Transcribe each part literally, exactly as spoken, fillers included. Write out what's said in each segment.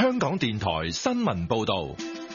香港電台新聞報道。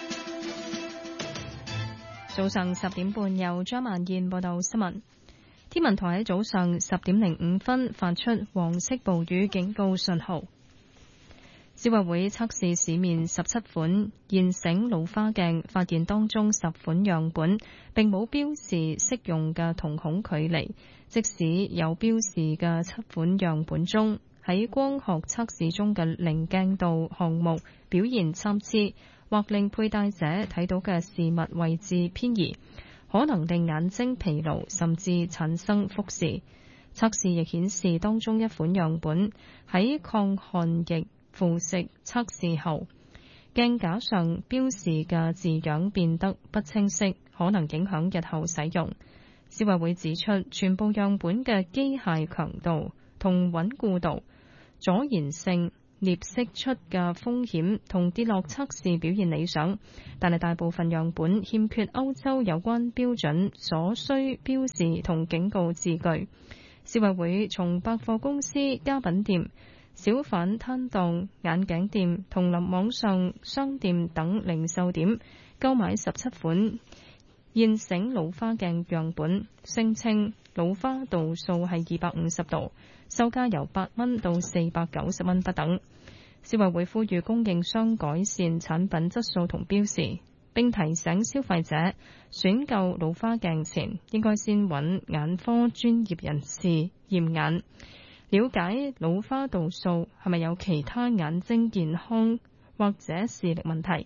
早上十點半，由張萬燕報道新聞。天文台喺早上十點零五分發出黃色暴雨警告信號。消委會測試市面十七款現成老花鏡，發現當中十款樣本並冇標示適用嘅瞳孔距離，即使有標示嘅七款樣本中，喺光學測試中嘅零鏡度項目表現參差，或令佩戴者睇到嘅事物位置偏移，可能令眼睛疲勞，甚至產生複視。測試亦顯示當中一款樣本喺抗汗液腐蝕測試後，鏡架上標示嘅字樣變得不清晰，可能影響日後使用。消委會指出，全部樣本嘅機械強度同穩固度、阻燃性、裂釋出嘅風險同跌落測試表現理想，但係大部分樣本欠缺歐洲有關標準所需標示同警告字句。消委會從百貨公司、家品店、小販攤檔、眼鏡店同網上商店等零售點購買十七款現成老花鏡樣本，聲稱老花度數係二百五十度，售價由八蚊到四百九十蚊不等。消委會呼籲供應商改善產品質素同標示，並提醒消費者選購老花鏡前應該先揾眼科專業人士驗眼，了解老花度數係咪有其他眼睛健康或者視力問題。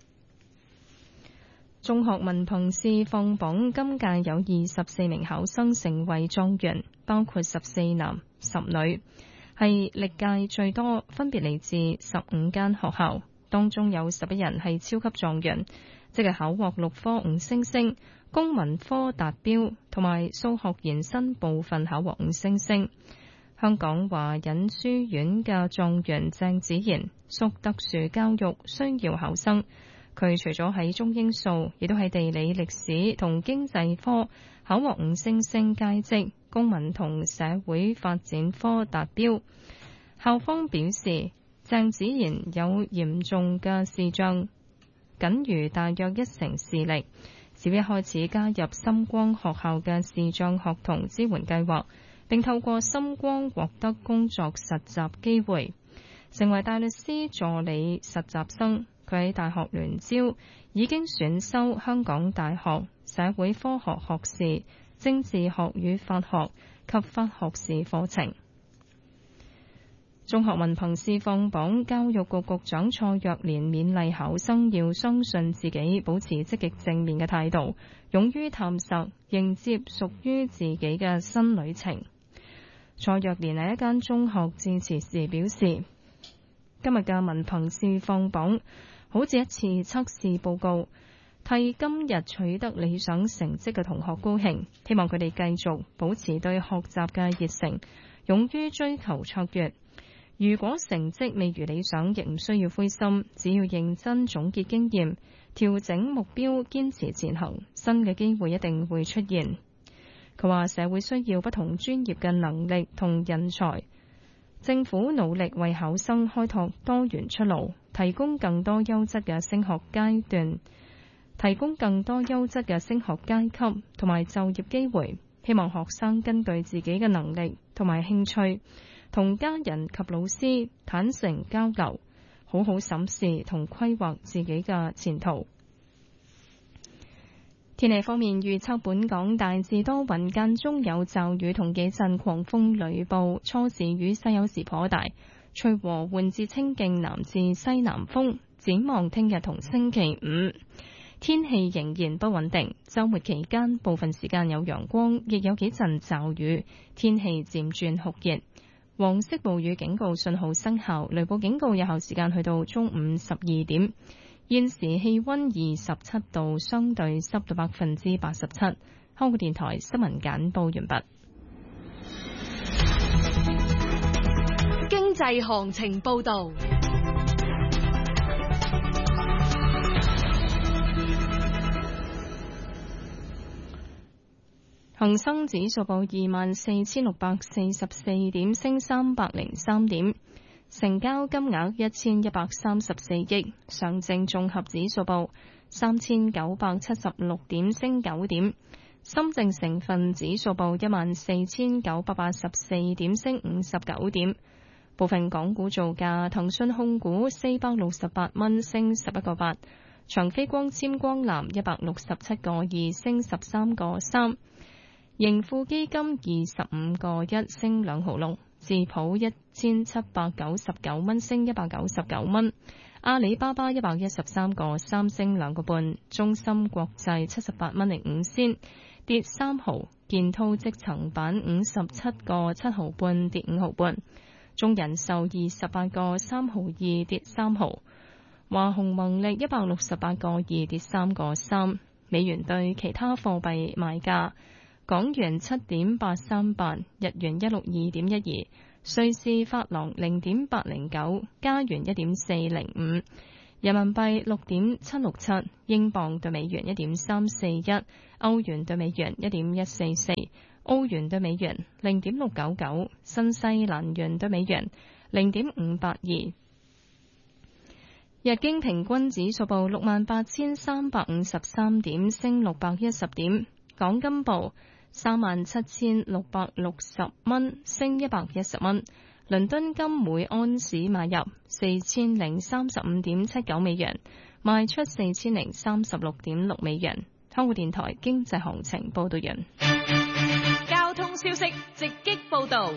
中學文憑試放榜，今屆有二十四名考生成為狀元，包括十四男十女，係歷屆最多，分別嚟自十五間學校，當中有十一人係超級狀元，即係考獲六科五星星，公民科達標，同埋數學延伸部分考獲五星星。香港華仁書院嘅狀元鄭子賢屬特殊教育需要考生，佢除咗喺中英數，亦都喺地理、歷史同經濟科考獲五星星佳績，公民同社會發展科達標。校方表示，鄭子賢有嚴重嘅視障，僅餘大約一成視力，小一開始加入深光學校嘅視障學童支援計劃，並透過深光獲得工作實習機會，成為大律師助理實習生。佢喺大學聯招已經選修香港大學社會科學學士、政治學與法學及法學士課程。中學文憑試放榜，教育局局長蔡若蓮勉勵考生要相信自己，保持積極正面嘅態度，勇於探索，迎接屬於自己嘅新旅程。蔡若蓮喺一間中學致辭時表示，今日嘅文憑試放榜好似一次測試報告，替今日取得理想成績嘅同學高興，希望佢哋繼續保持對學習嘅熱誠，勇於追求卓越。如果成績未如理想，亦唔需要灰心，只要認真總結經驗，調整目標，堅持前行，新嘅機會一定會出現。佢話社會需要不同專業嘅能力同人才，政府努力為考生開拓多元出路，提供更多優質嘅升學階段，提供更多優質嘅升學階級同埋就業機會。希望學生根據自己嘅能力同埋興趣，同家人及老師坦誠交流，好好審視同規劃自己嘅前途。天氣方面預測，本港大致多雲，間中有驟雨同幾陣狂風雷暴，初時雨勢有時頗大，吹和緩至清勁南至西南風。展望聽日同星期五，天氣仍然不穩定，週末期間部分時間有陽光，亦有幾陣驟雨，天氣漸轉酷熱。黃色暴雨警告信號生效，雷暴警告有效時間去到中午十二點。現時氣溫二十七度，相對濕度百分之八十七。香港電台新聞簡報完畢。 經濟行情報道。恒生指數報二萬四千六百四十四點，升三百零三點。 成交金額一千一百三十四億。上證綜合指數報三千九百七十六點，升九點。深證成分指數報一萬四千九百八十四點，升五十九點。部分港股造價：騰訊控股四百六十八蚊，升十一個八；長飛光纖光纜一百六十七個二，升十三個三；盈富基金二十五個一，升兩毫六；智普一千七百九十九蚊，升一百九十九蚊；阿里巴巴一百一十三個三，升兩個半；中芯國際七十八蚊零五仙，跌三毫；建滔積層板五十七個七毫半，跌五毫半。中人壽二十八個三毫二，跌三毫。華虹宏力一百六十八個二，跌三個三。美元對其他貨幣賣價：港元七點八三八，日元一六二點一二，瑞士法郎零點八零九，加元一點四零五，人民幣六點七六七，英鎊對美元一點三四一，歐元對美元一點一四四。歐元對美元零點六九九，新西蘭元對美元零點五八二。日經平均指數報六萬八千三百五十三點，升六百一十點。港金報三萬七千六百六十蚊，升一百一十蚊。倫敦金每安士買入四千零三十五點七九美元，賣出四千零三十六點六美元。香港電台經濟行情報道完。 交通消息直擊報道。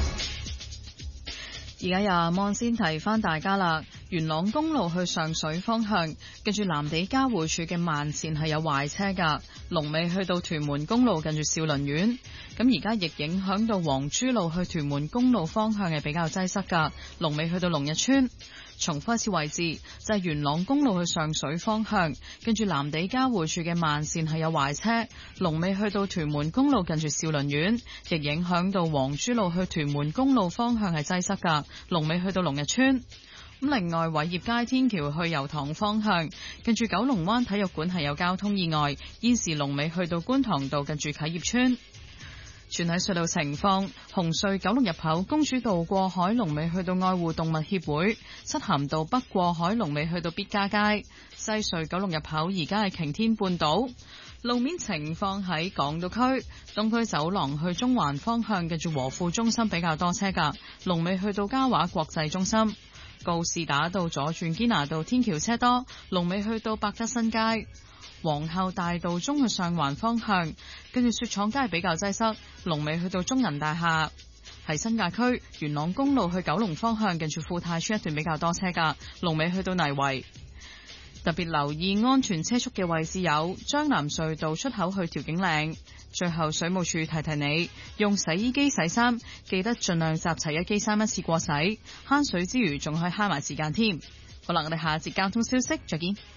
而家又望先提翻大家啦，元朗公路去上水方向，跟住藍地交匯處嘅慢線係有壞車噶，龍尾去到屯門公路近住兆麟苑。咁而家亦影響到黃珠路去屯門公路方向係比較擠塞噶，龍尾去到龍日村。重複一次位置就係、是、元朗公路去上水方向，跟住藍地交匯處嘅慢線係有壞車，龍尾去到屯門公路近住兆麟苑，亦影響到黃珠路去屯門公路方向係擠塞噶，龍尾去到龍日村。咁另外偉業街天橋去油塘方向，跟住九龍灣體育館係有交通意外，現時龍尾去到觀塘道近住啟業村。全體隧道情況：紅隧九龍入口公主道過海龍尾去到愛護動物協會，漆咸道北過海龍尾去到必嘉街。西隧九龍入口而家係擎天半島。路面情況喺港島區東區走廊去中環方向，近住和富中心比較多車噶，龍尾去到嘉華國際中心。告士打道左轉堅拿道天橋車多，龍尾去到百德新街。皇后大道中去上環方向，跟住雪廠街比較擠塞，龍尾去到中銀大廈。喺新界區元朗公路去九龍方向，近住富泰村一段比較多車噶，龍尾去到泥圍。特別留意安全車速嘅位置有將南隧道出口去調景嶺。最後水務署提提你，用洗衣機洗衫記得盡量集齊一機衫一次過洗，慳水之餘仲可以慳埋時間添。好啦，我哋下一節交通消息再見。